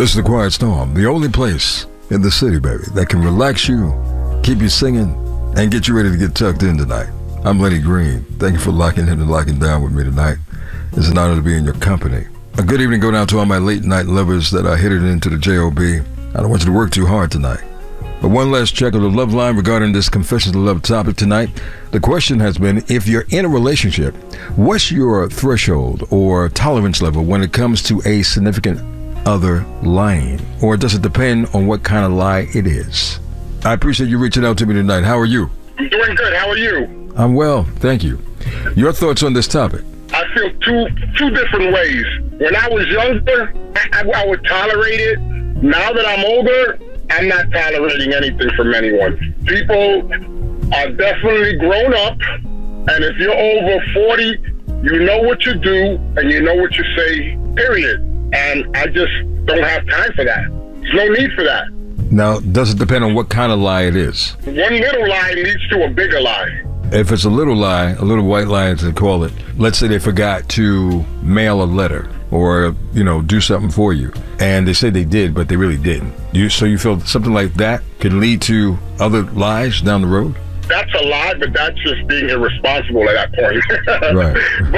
This is the Quiet Storm, the only place in the city, baby, that can relax you, keep you singing, and get you ready to get tucked in tonight. I'm Lenny Green. Thank you for locking in and locking down with me tonight. It's an honor to be in your company. A good evening going out to all my late night lovers that are headed into the J.O.B. I don't want you to work too hard tonight. But one last check of the love line regarding this Confessions of Love topic tonight. The question has been, if you're in a relationship, what's your threshold or tolerance level when it comes to a significant other lying? Or does it depend on what kind of lie it is? I appreciate you reaching out to me tonight. How are you? I'm doing good. How are you? I'm well, thank you. Your thoughts on this topic? I feel two different ways. When I was younger, I would tolerate it. Now that I'm older, I'm not tolerating anything from anyone. People are definitely grown up, and if you're over 40, you know what you do and you know what you say, period. And I just don't have time for that. There's no need for that. Now, does it depend on what kind of lie it is? One little lie leads to a bigger lie. If it's a little lie, a little white lie as they call it, let's say they forgot to mail a letter or, do something for you. And they say they did, but they really didn't. So you feel something like that can lead to other lies down the road? That's a lie, but that's just being irresponsible at that point. Right.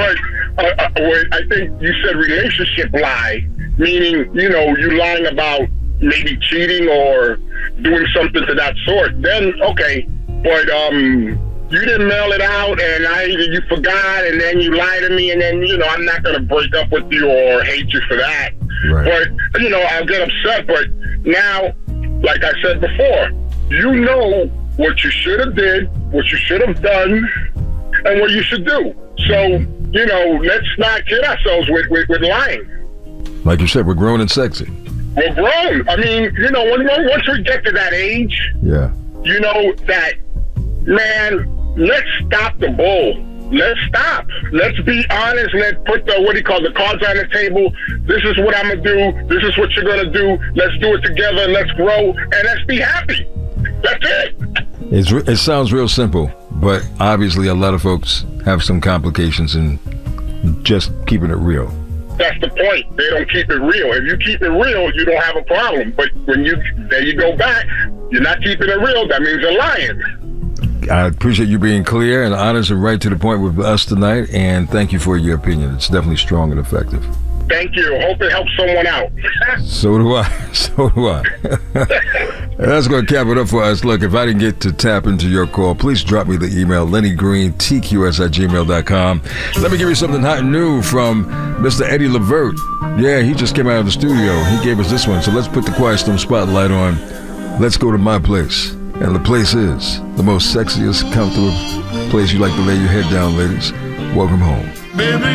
But I think you said relationship lie, meaning, you lying about maybe cheating or doing something to that sort. Then, okay. But you didn't mail it out, and you forgot, and then you lie to me, and then, I'm not going to break up with you or hate you for that. Right. But, I'll get upset. But now, like I said before, you know what you should have did, what you should have done, and what you should do. So, let's not kid ourselves with lying. Like you said, we're grown and sexy. We're grown. I mean, once we get to that age, yeah, that, man, let's stop the bull. Let's stop. Let's be honest. Let's put the cards on the table. This is what I'm going to do. This is what you're going to do. Let's do it together. Let's grow. And let's be happy. That's it. It sounds real simple, but obviously a lot of folks have some complications in just keeping it real. That's the point. They don't keep it real. If you keep it real, you don't have a problem. But when you go back, you're not keeping it real. That means you're lying. I appreciate you being clear and honest and right to the point with us tonight, and thank you for your opinion. It's definitely strong and effective. Thank you. Hope it helps someone out. So do I. And that's going to cap it up for us. Look, if I didn't get to tap into your call, please drop me the email, LennyGreenTQS@gmail.com. Let me give you something hot and new from Mr. Eddie Levert. Yeah, he just came out of the studio. He gave us this one. So let's put the Quiet Storm spotlight on. Let's go to my place. And the place is the most sexiest, comfortable place you like to lay your head down, ladies. Welcome home. Baby,